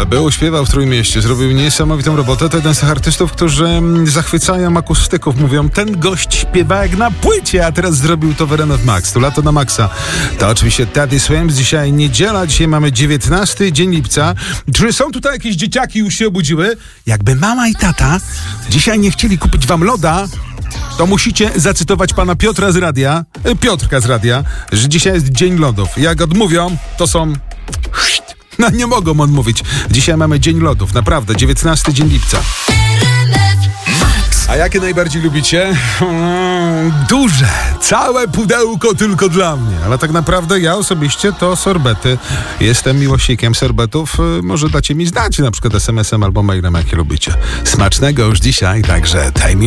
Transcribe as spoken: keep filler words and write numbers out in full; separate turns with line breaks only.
Był, śpiewał w Trójmieście, zrobił niesamowitą robotę. To jeden z tych artystów, którzy zachwycają akustyków. Mówią, ten gość śpiewa jak na płycie, a teraz zrobił to w R M F Max. Tu lato na maksa. To oczywiście Teddy Swims. Dzisiaj niedziela, dzisiaj mamy dziewiętnasty dzień lipca. Czy są tutaj jakieś dzieciaki, już się obudziły? Jakby mama i tata dzisiaj nie chcieli kupić wam loda, to musicie zacytować pana Piotra z radia, Piotrka z radia, że dzisiaj jest dzień lodów. Jak odmówią, to są... No nie mogą odmówić. Dzisiaj mamy dzień lodów, naprawdę, dziewiętnasty dzień lipca. A jakie najbardziej lubicie? Mm, duże, całe pudełko tylko dla mnie. Ale tak naprawdę ja osobiście to sorbety. Jestem miłośnikiem sorbetów. Może dacie mi znać na przykład es em esem albo mailem, jakie lubicie. Smacznego już dzisiaj, także daj mi